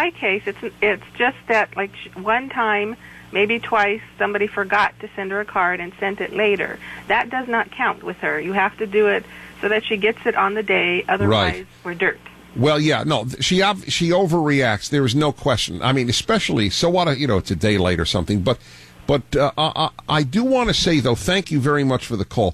my case, it's just that, like, one time, maybe twice, somebody forgot to send her a card and sent it later. That does not count with her. You have to do it so that she gets it on the day. Otherwise, we're dirt. Well, yeah, no, she overreacts. There is no question. I mean, especially, so what, it's a day late or something. But I do want to say, though, thank you very much for the call.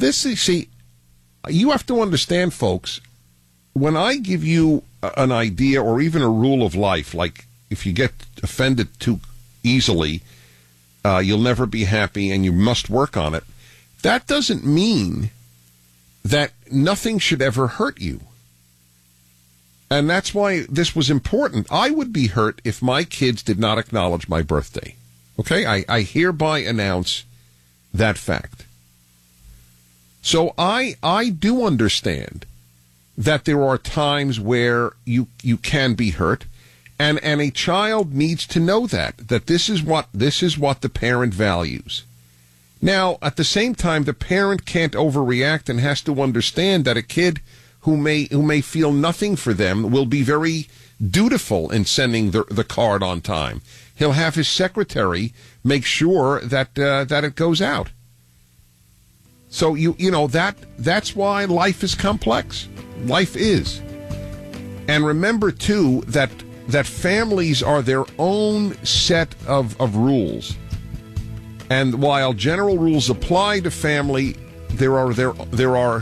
You have to understand, folks, when I give you an idea or even a rule of life, like if you get offended too easily, you'll never be happy and you must work on it, that doesn't mean that nothing should ever hurt you. And that's why this was important. I would be hurt if my kids did not acknowledge my birthday. Okay? I hereby announce that fact. So I do understand that there are times where you can be hurt, and a child needs to know that this is what the parent values. Now, at the same time, the parent can't overreact and has to understand that a kid who may feel nothing for them will be very dutiful in sending the card on time. He'll have his secretary make sure that it goes out. So that's why life is complex. Life is. And remember too that families are their own set of rules. And while general rules apply to family, there are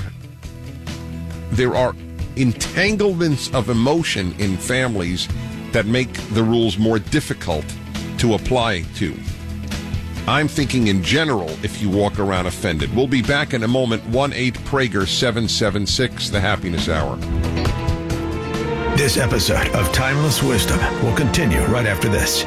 entanglements of emotion in families that make the rules more difficult to apply to. I'm thinking in general if you walk around offended. We'll be back in a moment. 1-8-PRAGER-776, the Happiness Hour. This episode of Timeless Wisdom will continue right after this.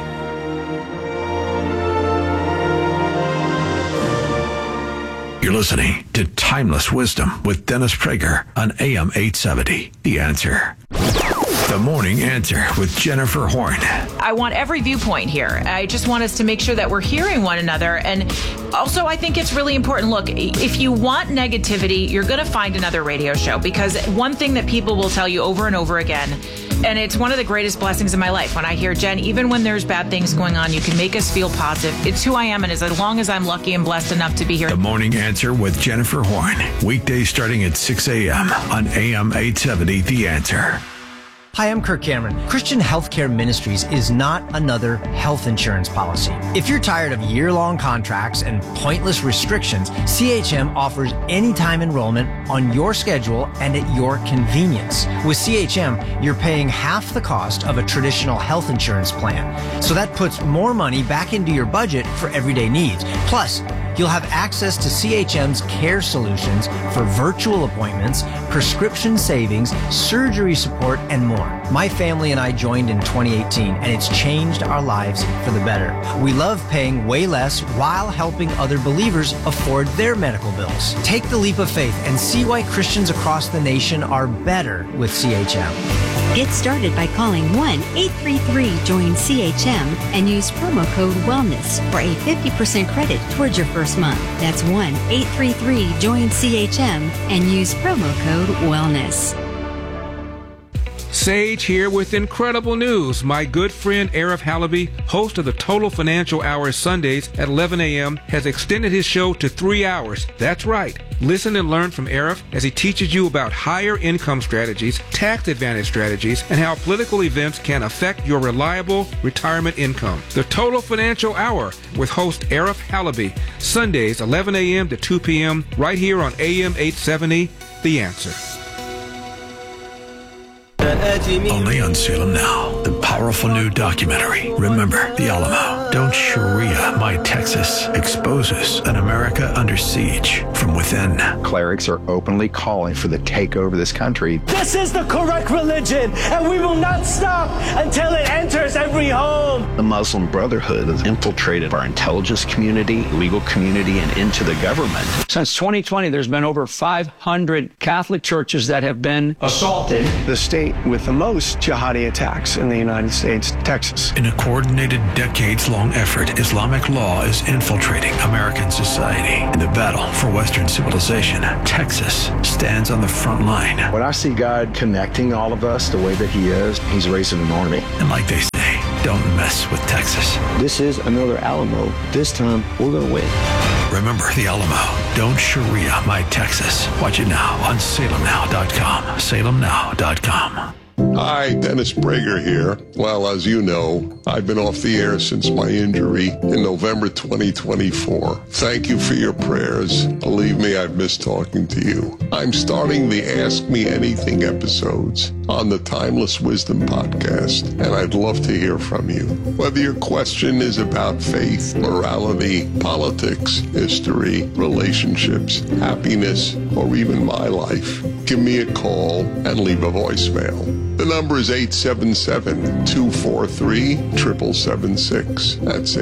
You're listening to Timeless Wisdom with Dennis Prager on AM 870. The Answer. The Morning Answer with Jennifer Horn. I want every viewpoint here. I just want us to make sure that we're hearing one another. And also, I think it's really important. Look, if you want negativity, you're going to find another radio show, because one thing that people will tell you over and over again, and it's one of the greatest blessings in my life, when I hear, Jen, even when there's bad things going on, you can make us feel positive. It's who I am, and as long as I'm lucky and blessed enough to be here. The Morning Answer with Jennifer Horn. Weekdays starting at 6 a.m. on AM 870, The Answer. Hi, I'm Kirk Cameron. Christian Healthcare Ministries is not another health insurance policy. If you're tired of year-long contracts and pointless restrictions, CHM offers anytime enrollment on your schedule and at your convenience. With CHM, you're paying half the cost of a traditional health insurance plan. So that puts more money back into your budget for everyday needs. Plus, you'll have access to CHM's care solutions for virtual appointments, prescription savings, surgery support, and more. My family and I joined in 2018, and it's changed our lives for the better. We love paying way less while helping other believers afford their medical bills. Take the leap of faith and see why Christians across the nation are better with CHM. Get started by calling 1-833-JOIN-CHM and use promo code WELLNESS for a 50% credit towards your first month. That's 1-833-JOIN-CHM and use promo code WELLNESS. Sage here with incredible news. My good friend Arif Halaby, host of the Total Financial Hour Sundays at 11 a.m., has extended his show to 3 hours. That's right. Listen and learn from Arif as he teaches you about higher income strategies, tax advantage strategies, and how political events can affect your reliable retirement income. The Total Financial Hour with host Arif Halaby, Sundays 11 a.m. to 2 p.m. right here on AM 870, The Answer. Only on Salem Now, the powerful new documentary, Remember the Alamo. Don't Sharia My Texas exposes an America under siege from within. Clerics are openly calling for the takeover of this country. This is the correct religion, and we will not stop until it enters every home. The Muslim Brotherhood has infiltrated our intelligence community, legal community, and into the government. Since 2020, there's been over 500 Catholic churches that have been assaulted. The state with the most jihadi attacks in the United States, Texas. In a coordinated, decades-long effort, Islamic law is infiltrating American society. In the battle for Western civilization, Texas stands on the front line. When I see God connecting all of us the way that He is, He's raising an army. And like they say, Don't mess with Texas. This is another Alamo. This time, we're going to win. Remember the Alamo. Don't Sharia my Texas. Watch it now on salemnow.com. salemnow.com. Hi, Dennis Prager here. Well, as you know, I've been off the air since my injury in November 2024. Thank you for your prayers. Believe me, I've missed talking to you. I'm starting the Ask Me Anything episodes on the Timeless Wisdom podcast, and I'd love to hear from you. Whether your question is about faith, morality, politics, history, relationships, happiness, or even my life, give me a call and leave a voicemail. The number is 877-243-7776. That's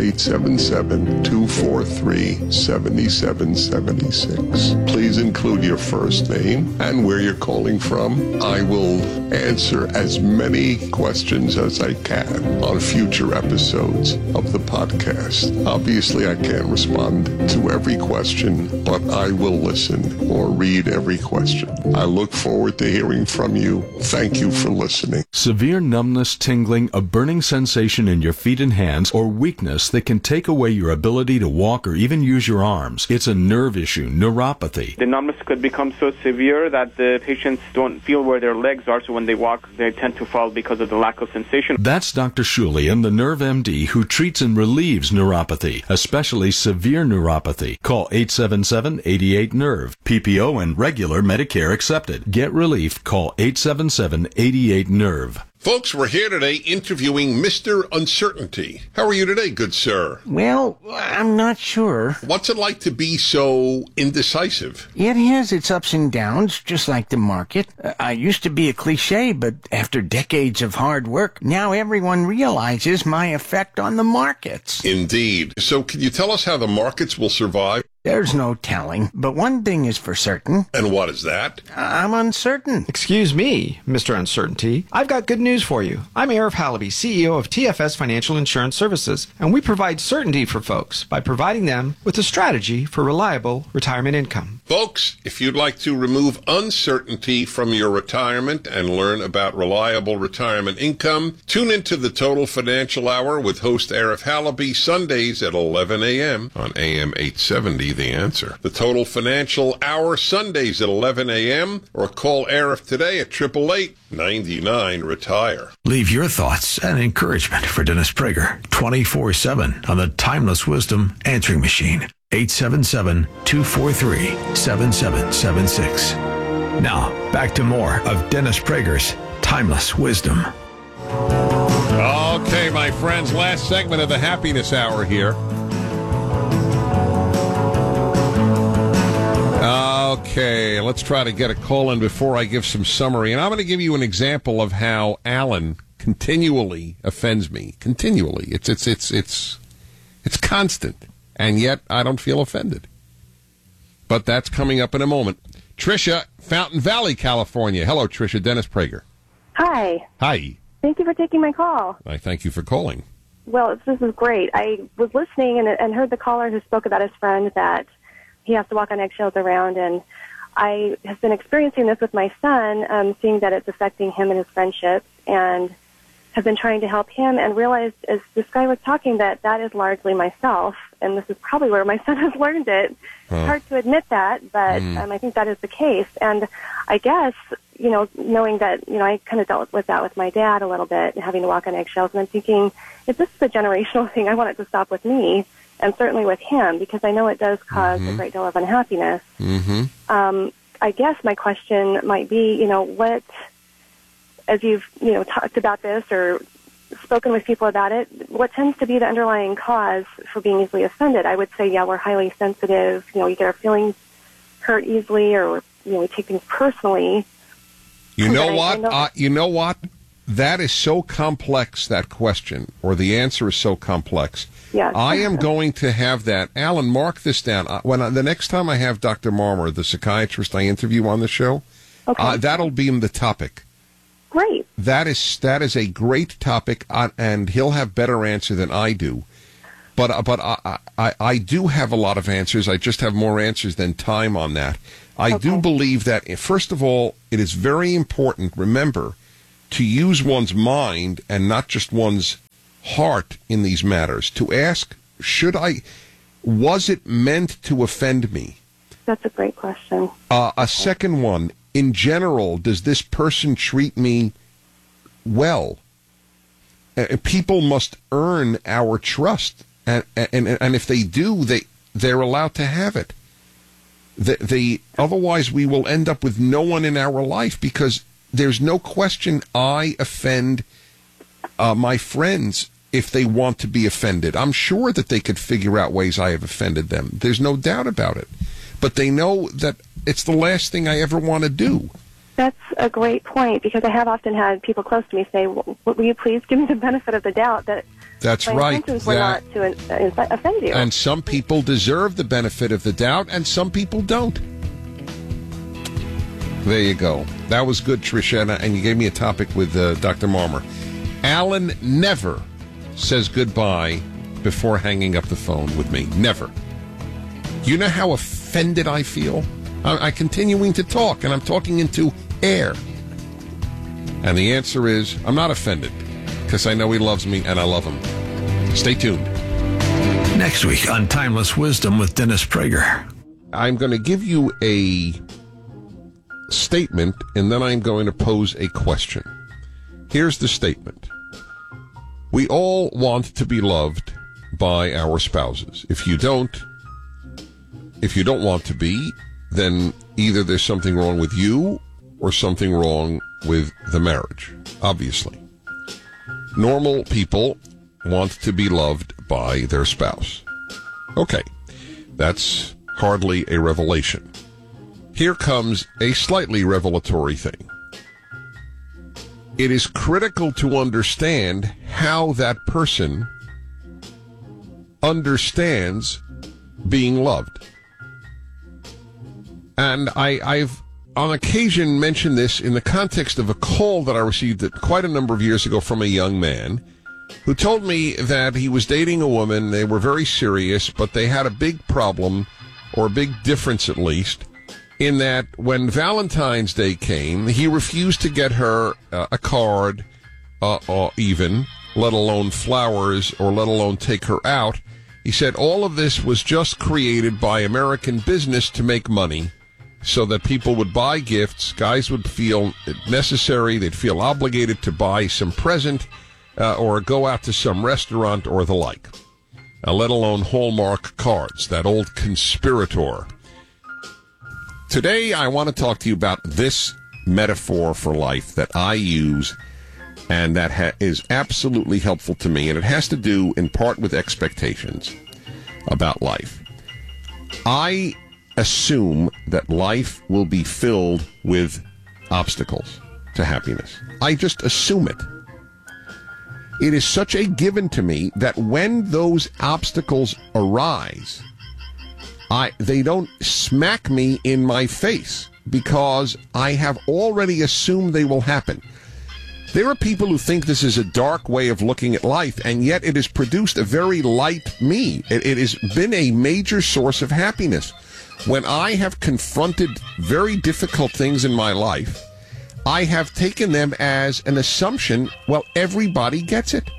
877-243-7776. Please include your first name and where you're calling from. I will answer as many questions as I can on future episodes of the podcast. Obviously, I can't respond to every question, but I will listen or read every question. I look forward to hearing from you. Thank you for listening. Severe numbness, tingling, a burning sensation in your feet and hands, or weakness that can take away your ability to walk or even use your arms. It's a nerve issue, neuropathy. The numbness could become so severe that the patients don't feel where their legs are, so when they walk, they tend to fall because of the lack of sensation. That's Dr. Shulian, the Nerve MD, who treats and relieves neuropathy, especially severe neuropathy. Call 877-88-NERVE. PPO and regular Medicare accepted. Get relief. Call 877-88-NERVE. Folks, we're here today interviewing Mr. Uncertainty. How are you today, good sir? Well, I'm not sure. What's it like to be so indecisive? It has its ups and downs, just like the market. I used to be a cliche, but after decades of hard work, now everyone realizes my effect on the markets. Indeed. So can you tell us how the markets will survive? There's no telling, but one thing is for certain. And what is that? I'm uncertain. Excuse me, Mr. Uncertainty. I've got good news for you. I'm Arif Halaby, CEO of TFS Financial Insurance Services, and we provide certainty for folks by providing them with a strategy for reliable retirement income. Folks, if you'd like to remove uncertainty from your retirement and learn about reliable retirement income, tune into the Total Financial Hour with host Arif Halaby Sundays at 11 a.m. on AM 870. The Answer. The Total Financial Hour Sundays at 11 a.m. or call Arif today at 888-99-RETIRE. Leave your thoughts and encouragement for Dennis Prager 24/7 on the Timeless Wisdom answering machine. 877-243-7776. Now, back to more of Dennis Prager's Timeless Wisdom. Okay, my friends, last segment of the Happiness Hour here. Okay, let's try to get a call in before I give some summary. And I'm going to give you an example of how Alan continually offends me. Continually. It's constant. And yet I don't feel offended. But that's coming up in a moment. Tricia, Fountain Valley, California. Hello, Tricia. Dennis Prager. Hi. Hi. Thank you for taking my call. I thank you for calling. Well, this is great. I was listening and heard the caller who spoke about his friend that he has to walk on eggshells around, and I have been experiencing this with my son, seeing that it's affecting him and his friendships, and have been trying to help him and realized as this guy was talking that is largely myself, and this is probably where my son has learned it. It's hard to admit that, but I think that is the case. And I guess, knowing that, I kind of dealt with that with my dad a little bit, having to walk on eggshells, and I'm thinking, if this is a generational thing, I want it to stop with me. And certainly with him, because I know it does cause a great deal of unhappiness. I guess my question might be, what, as you've, talked about this or spoken with people about it, what tends to be the underlying cause for being easily offended? I would say, we're highly sensitive. We get our feelings hurt easily, or, we take things personally. You know what? That is so complex, that question, or the answer is so complex. Yes. I am going to have that. Alan, mark this down. The next time I have Dr. Marmer, the psychiatrist I interview on the show, that'll be the topic. Great. That is a great topic, and he'll have better answer than I do. But I do have a lot of answers. I just have more answers than time on that. I do believe that, first of all, it is very important, remember, to use one's mind and not just one's heart in these matters to ask, was it meant to offend me? That's a great question. A second one, in general, does this person treat me well? People must earn our trust, and if they do, they're allowed to have it. Otherwise, we will end up with no one in our life, because there's no question I offend my friends if they want to be offended. I'm sure that they could figure out ways I have offended them. There's no doubt about it. But they know that it's the last thing I ever want to do. That's a great point, because I have often had people close to me say, will you please give me the benefit of the doubt that that's my right. intentions were not to offend you. And some people deserve the benefit of the doubt, and some people don't. There you go. That was good, Tricia, and you gave me a topic with Dr. Marmer. Alan never says goodbye before hanging up the phone with me. Never. You know how offended I feel? I'm continuing to talk, and I'm talking into air. And the answer is, I'm not offended, because I know he loves me, and I love him. Stay tuned. Next week on Timeless Wisdom with Dennis Prager. I'm going to give you a statement, and then I'm going to pose a question. Here's the statement. We all want to be loved by our spouses. If you don't want to be, then either there's something wrong with you or something wrong with the marriage, obviously. Normal people want to be loved by their spouse. Okay, that's hardly a revelation. Here comes a slightly revelatory thing. It is critical to understand how that person understands being loved. And I've on occasion mentioned this in the context of a call that I received quite a number of years ago from a young man who told me that he was dating a woman. They were very serious, but they had a big problem, or a big difference at least, in that when Valentine's Day came, he refused to get her a card, even, let alone flowers, or let alone take her out. He said all of this was just created by American business to make money, so that people would buy gifts, guys would feel it necessary, they'd feel obligated to buy some present, or go out to some restaurant or the like, let alone Hallmark cards, that old conspirator. Today, I want to talk to you about this metaphor for life that I use and that is absolutely helpful to me, and it has to do in part with expectations about life. I assume that life will be filled with obstacles to happiness. I just assume it. It is such a given to me that when those obstacles arise, they don't smack me in my face, because I have already assumed they will happen. There are people who think this is a dark way of looking at life, and yet it has produced a very light me. It has been a major source of happiness. When I have confronted very difficult things in my life, I have taken them as an assumption, well, everybody gets it.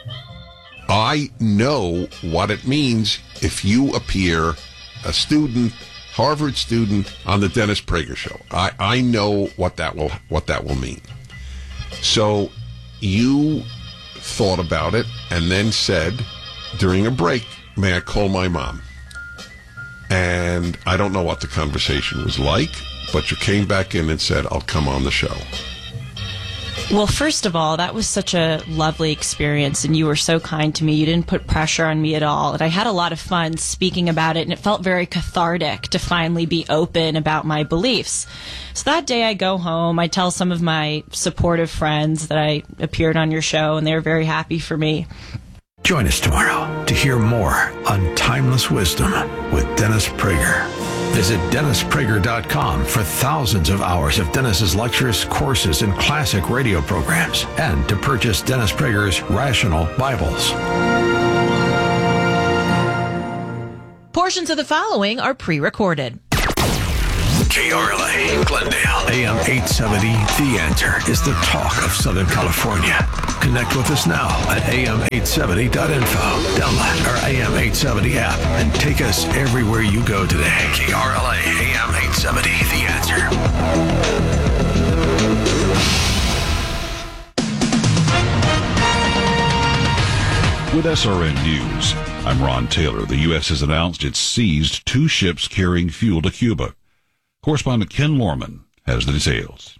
I know what it means if you appear a student, Harvard student, on the Dennis Prager Show. I know what that will mean. So you thought about it and then said during a break, may I call my mom? And I don't know what the conversation was like, but you came back in and said, I'll come on the show. Well, first of all, that was such a lovely experience, and you were so kind to me. You didn't put pressure on me at all, and I had a lot of fun speaking about it, and it felt very cathartic to finally be open about my beliefs. So that day I go home, I tell some of my supportive friends that I appeared on your show, and they were very happy for me. Join us tomorrow to hear more on Timeless Wisdom with Dennis Prager. Visit DennisPrager.com for thousands of hours of Dennis's lectures, courses, and classic radio programs, and to purchase Dennis Prager's Rational Bibles. Portions of the following are pre-recorded. KRLA in Glendale. AM 870, The Answer is the talk of Southern California. Connect with us now at am870.info. Download our AM 870 app and take us everywhere you go today. KRLA AM 870, The Answer. With SRN News, I'm Ron Taylor. The U.S. has announced it's seized 2 ships carrying fuel to Cuba. Correspondent Ken Lorman has the details.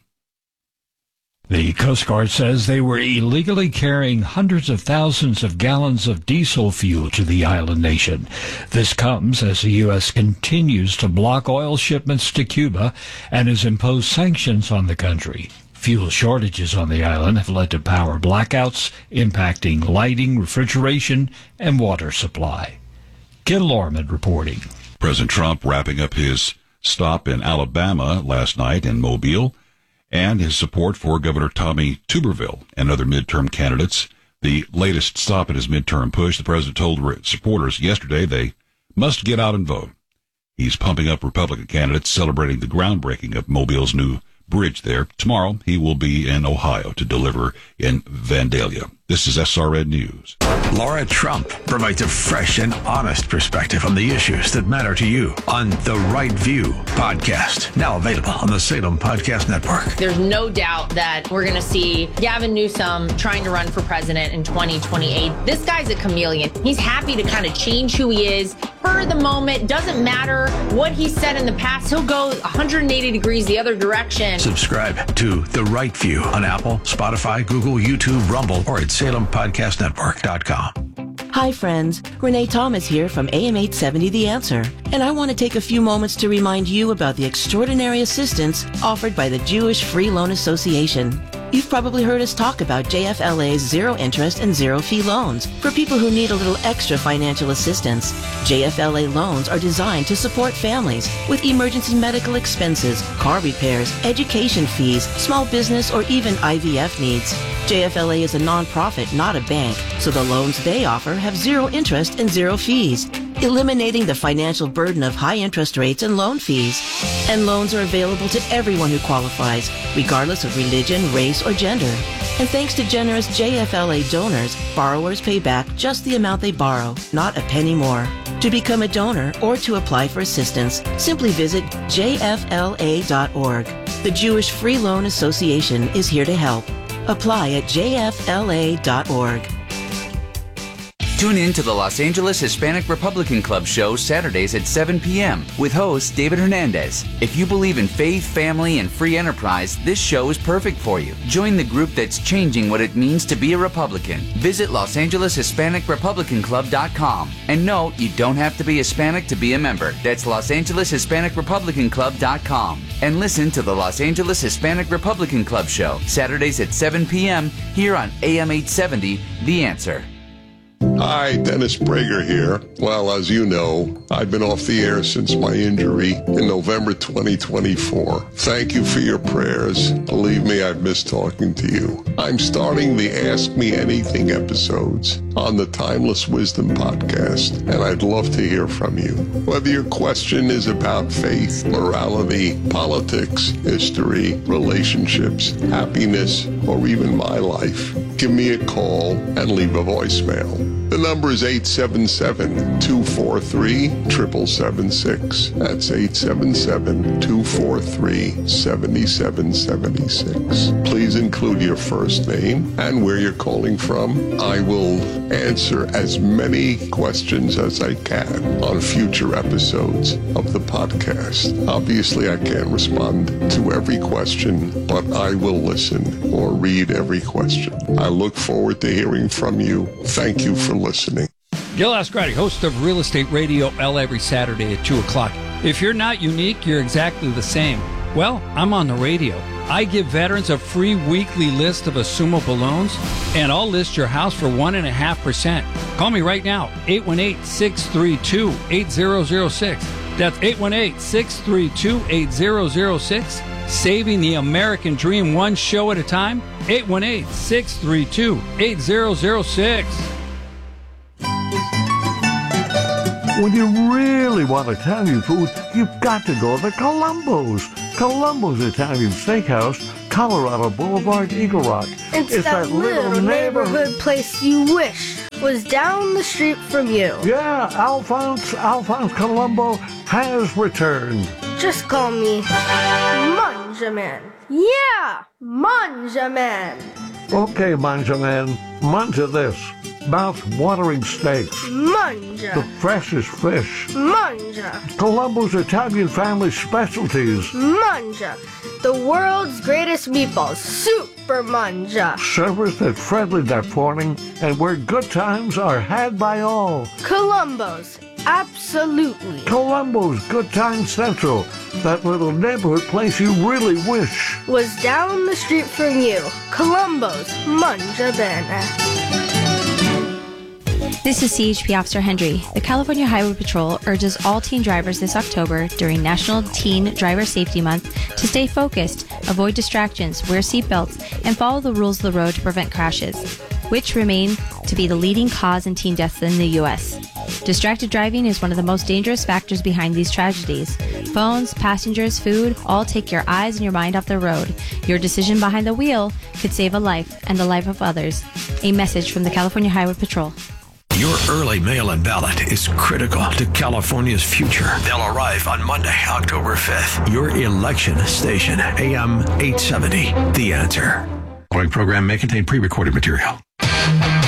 The Coast Guard says they were illegally carrying hundreds of thousands of gallons of diesel fuel to the island nation. This comes as the U.S. continues to block oil shipments to Cuba and has imposed sanctions on the country. Fuel shortages on the island have led to power blackouts, impacting lighting, refrigeration, and water supply. Ken Lorman reporting. President Trump wrapping up his stop in Alabama last night in Mobile, and his support for Governor Tommy Tuberville and other midterm candidates. The latest stop in his midterm push, the president told supporters yesterday they must get out and vote. He's pumping up Republican candidates, celebrating the groundbreaking of Mobile's new bridge there. Tomorrow, he will be in Ohio to deliver in Vandalia. This is SRN News. Laura Trump provides a fresh and honest perspective on the issues that matter to you on The Right View podcast, now available on the Salem Podcast Network. There's no doubt that we're going to see Gavin Newsom trying to run for president in 2028. This guy's a chameleon. He's happy to kind of change who he is for the moment. Doesn't matter what he said in the past. He'll go 180 degrees the other direction. Subscribe to The Right View on Apple, Spotify, Google, YouTube, Rumble, or at SalemPodcastNetwork.com. Hi friends, Renee Thomas here from AM 870 The Answer, and I want to take a few moments to remind you about the extraordinary assistance offered by the Jewish Free Loan Association. You've probably heard us talk about JFLA's zero interest and zero fee loans for people who need a little extra financial assistance. JFLA loans are designed to support families with emergency medical expenses, car repairs, education fees, small business, or even IVF needs. JFLA is a nonprofit, not a bank, so the loans they offer have zero interest and zero fees, eliminating the financial burden of high interest rates and loan fees. And loans are available to everyone who qualifies, regardless of religion, race, or gender. And thanks to generous JFLA donors, borrowers pay back just the amount they borrow, not a penny more. To become a donor or to apply for assistance, simply visit jfla.org. The Jewish Free Loan Association is here to help. Apply at jfla.org. Tune in to the Los Angeles Hispanic Republican Club show Saturdays at 7 p.m. with host David Hernandez. If you believe in faith, family, and free enterprise, this show is perfect for you. Join the group that's changing what it means to be a Republican. Visit LosAngelesHispanicRepublicanClub.com. And no, you don't have to be Hispanic to be a member. That's LosAngelesHispanicRepublicanClub.com. And listen to the Los Angeles Hispanic Republican Club show Saturdays at 7 p.m. here on AM 870, The Answer. Hi, Dennis Prager here. Well, as you know, I've been off the air since my injury in November 2024. Thank you for your prayers. Believe me, I've missed talking to you. I'm starting the Ask Me Anything episodes on the Timeless Wisdom podcast, and I'd love to hear from you. Whether your question is about faith, morality, politics, history, relationships, happiness, or even my life, give me a call and leave a voicemail. The number is 877-243-7776. That's 877-243-7776. Please include your first name and where you're calling from. I will answer as many questions as I can on future episodes of the podcast. Obviously, I can't respond to every question, but I will listen or read every question. I look forward to hearing from you. Thank you for listening. Gil Ascarati, host of Real Estate Radio L every Saturday at 2 o'clock. If you're not unique, you're exactly the same. Well, I'm on the radio. I give veterans a free weekly list of assumable loans, and I'll list your house for 1.5%. Call me right now, 818-632-8006. That's 818-632-8006. Saving the American Dream one show at a time, 818-632-8006. When you really want Italian food, you've got to go to Columbo's. Columbo's Italian Steakhouse, Colorado Boulevard, Eagle Rock. It's that little neighborhood place you wish was down the street from you. Yeah, Alphonse Columbo has returned. Just call me Manjaman. Yeah, Manjaman. Okay, Manjaman, manja this. Mouth-watering steaks. Manja. The freshest fish. Manja. Columbo's Italian family specialties. Manja. The world's greatest meatballs. Super Manja. Serviced at friendly that morning, and where good times are had by all. Columbo's. Absolutely. Columbo's Good Time Central. That little neighborhood place you really wish was down the street from you. Columbo's Manja Bene. This is CHP Officer Hendry. The California Highway Patrol urges all teen drivers this October during National Teen Driver Safety Month to stay focused, avoid distractions, wear seatbelts, and follow the rules of the road to prevent crashes, which remain to be the leading cause in teen deaths in the U.S. Distracted driving is one of the most dangerous factors behind these tragedies. Phones, passengers, food, all take your eyes and your mind off the road. Your decision behind the wheel could save a life and the life of others. A message from the California Highway Patrol. Your early mail-in ballot is critical to California's future. They'll arrive on Monday, October 5th. Your election station, AM 870, The Answer. The following program may contain pre-recorded material.